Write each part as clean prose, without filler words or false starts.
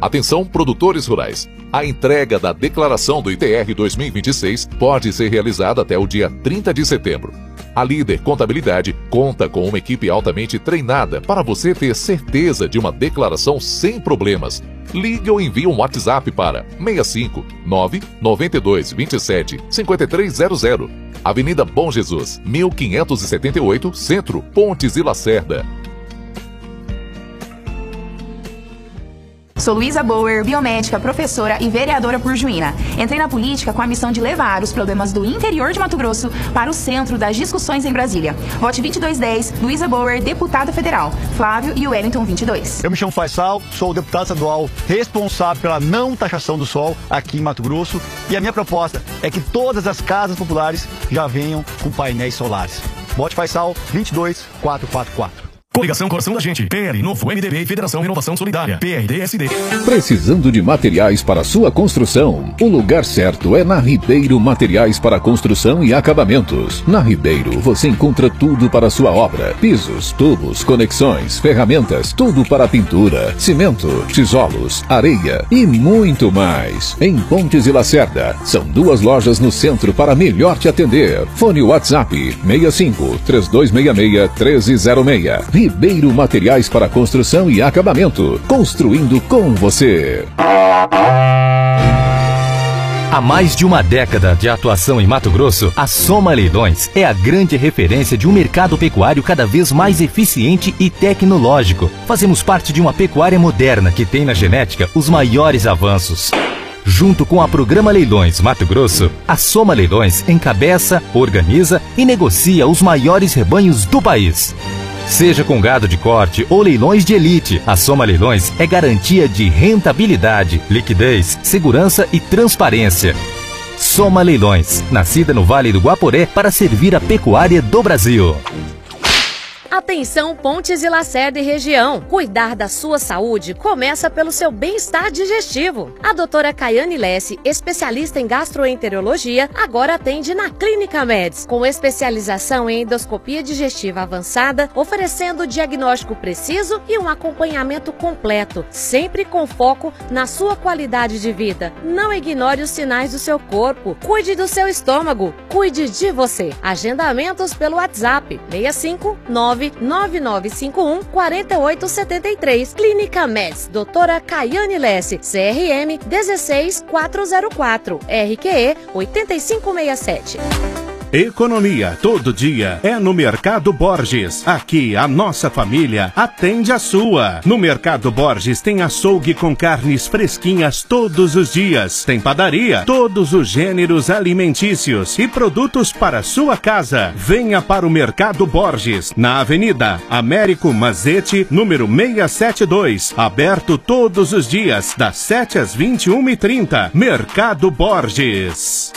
Atenção, produtores rurais. A entrega da declaração do ITR 2026 pode ser realizada até o dia 30 de setembro. A Líder Contabilidade conta com uma equipe altamente treinada para você ter certeza de uma declaração sem problemas. Ligue ou envie um WhatsApp para 65 992 27 5300. Avenida Bom Jesus, 1578, Centro, Pontes e Lacerda. Sou Luísa Bauer, biomédica, professora e vereadora por Juína. Entrei na política com a missão de levar os problemas do interior de Mato Grosso para o centro das discussões em Brasília. Vote 2210, Luísa Bauer, deputada federal. Flávio e Wellington 22. Eu me chamo Faisal, sou o deputado estadual responsável pela não taxação do sol aqui em Mato Grosso. E a minha proposta é que todas as casas populares já venham com painéis solares. Vote Faisal 22444. Coligação Coração da Gente, PL, Novo MDB e Federação Renovação Solidária, PRD-SD. Precisando de materiais para sua construção? O lugar certo é na Ribeiro Materiais para Construção e Acabamentos. Na Ribeiro você encontra tudo para sua obra: pisos, tubos, conexões, ferramentas, tudo para pintura, cimento, tijolos, areia e muito mais. Em Pontes e Lacerda, são 2 lojas no centro para melhor te atender. Fone WhatsApp 65 3266 1306. Ribeiro Materiais para Construção e Acabamento. Construindo com você. Há mais de uma década de atuação em Mato Grosso, a Soma Leilões é a grande referência de um mercado pecuário cada vez mais eficiente e tecnológico. Fazemos parte de uma pecuária moderna que tem na genética os maiores avanços. Junto com a Programa Leilões Mato Grosso, a Soma Leilões encabeça, organiza e negocia os maiores rebanhos do país. Seja com gado de corte ou leilões de elite, a Soma Leilões é garantia de rentabilidade, liquidez, segurança e transparência. Soma Leilões, nascida no Vale do Guaporé para servir a pecuária do Brasil. Atenção, Pontes e Lacerda e região. Cuidar da sua saúde começa pelo seu bem-estar digestivo. A doutora Caiane Lesse, especialista em gastroenterologia, agora atende na Clínica Meds, com especialização em endoscopia digestiva avançada, oferecendo diagnóstico preciso e um acompanhamento completo, sempre com foco na sua qualidade de vida. Não ignore os sinais do seu corpo. Cuide do seu estômago. Cuide de você. Agendamentos pelo WhatsApp 659-9951-4873. Clínica Meds, doutora Caiane Lesse, CRM 16404, RQE 8567. Economia todo dia é no Mercado Borges. Aqui a nossa família atende a sua. No Mercado Borges tem açougue com carnes fresquinhas todos os dias. Tem padaria, todos os gêneros alimentícios e produtos para sua casa. Venha para o Mercado Borges, na Avenida Américo Mazete, número 672. Aberto todos os dias, das 7 às 21h30. Mercado Borges.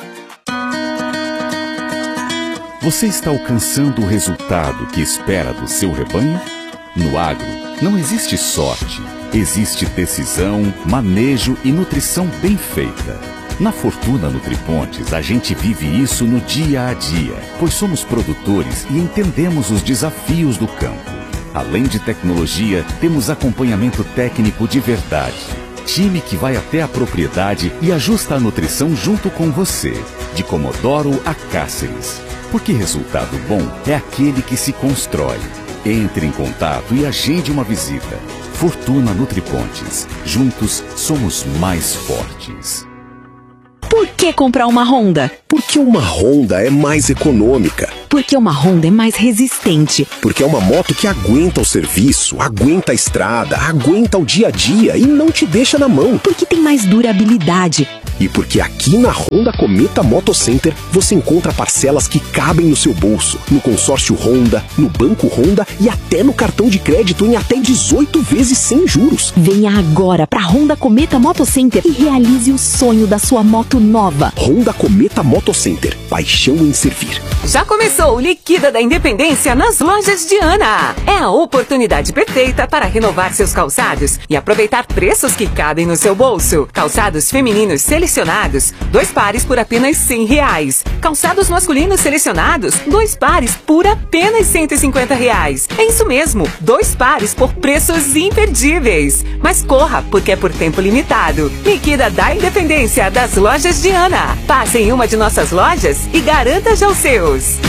Você está alcançando o resultado que espera do seu rebanho? No agro, não existe sorte, existe decisão, manejo e nutrição bem feita. Na Fortuna Nutripontes, a gente vive isso no dia a dia, pois somos produtores e entendemos os desafios do campo. Além de tecnologia, temos acompanhamento técnico de verdade. Time que vai até a propriedade e ajusta a nutrição junto com você, de Comodoro a Cáceres. Porque resultado bom é aquele que se constrói. Entre em contato e agende uma visita. Fortuna Nutripontes. Juntos somos mais fortes. Por que comprar uma Honda? Porque uma Honda é mais econômica. Porque uma Honda é mais resistente. Porque é uma moto que aguenta o serviço, aguenta a estrada, aguenta o dia a dia e não te deixa na mão. Porque tem mais durabilidade. E porque aqui na Honda Cometa Moto Center você encontra parcelas que cabem no seu bolso, no consórcio Honda, no banco Honda e até no cartão de crédito em até 18 vezes sem juros. Venha agora para Honda Cometa Moto Center e realize o sonho da sua moto nova. Honda Cometa Moto Center, paixão em servir. Já começou o Liquida da Independência nas lojas Diana. É a oportunidade perfeita para renovar seus calçados e aproveitar preços que cabem no seu bolso. Calçados femininos selecionados selecionados, 2 pares por apenas R$100. Calçados masculinos selecionados, 2 pares por apenas R$150. É isso mesmo, 2 pares por preços imperdíveis. Mas corra, porque é por tempo limitado. Liquida da Independência das Lojas Diana. Passe em uma de nossas lojas e garanta já os seus.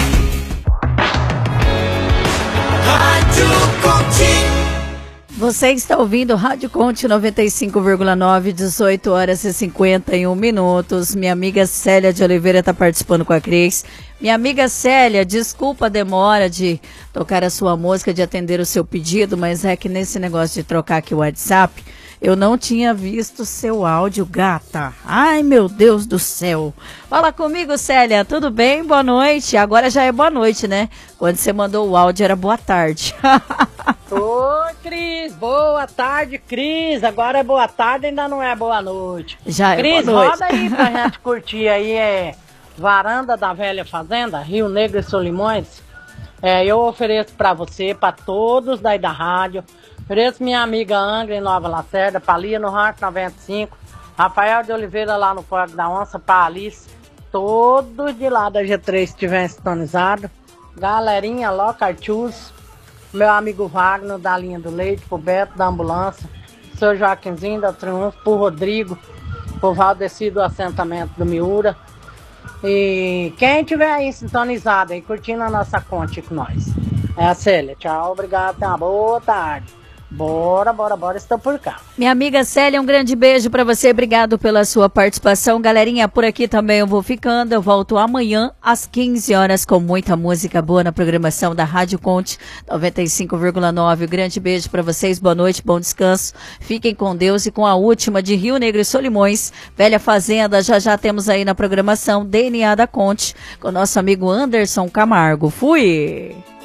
Você está ouvindo Rádio Conte 95,9, 18 horas e 51 minutos. Minha amiga Célia de Oliveira está participando com a Cris. Minha amiga Célia, desculpa a demora de tocar a sua música, de atender o seu pedido, mas é que nesse negócio de trocar aqui o WhatsApp, eu não tinha visto seu áudio, gata. Ai, meu Deus do céu. Fala comigo, Célia. Tudo bem? Boa noite. Agora já é boa noite, né? Quando você mandou o áudio era boa tarde. Oi, Cris. Boa tarde, Cris. Agora é boa tarde, ainda não é boa noite. Já Cris, é boa noite. roda aí pra gente curtir aí, Varanda da Velha Fazenda, Rio Negro e Solimões. Eu ofereço pra você, pra todos daí da rádio. Ofereço minha amiga Angra em Nova Lacerda, Palia no Rancho 95, Rafael de Oliveira lá no Fogo da Onça, pra Alice, todos de lá da G3 que estiver sintonizado, galerinha Locartius, meu amigo Wagner da linha do leite, pro Beto da ambulância, seu Joaquimzinho da Triunfo, pro Rodrigo, pro Valdeci do assentamento do Miura, e quem tiver aí sintonizado aí, curtindo a nossa conta com nós. É a Célia, tchau, obrigado, tenha uma boa tarde. Bora, estou por cá. Minha amiga Célia, um grande beijo pra você, obrigado pela sua participação. Galerinha, por aqui também eu vou ficando, eu volto amanhã às 15 horas com muita música boa na programação da Rádio Conte 95,9. Um grande beijo pra vocês, boa noite, bom descanso, fiquem com Deus e com a última de Rio Negro e Solimões, Velha Fazenda, já temos aí na programação DNA da Conte, com o nosso amigo Anderson Camargo. Fui!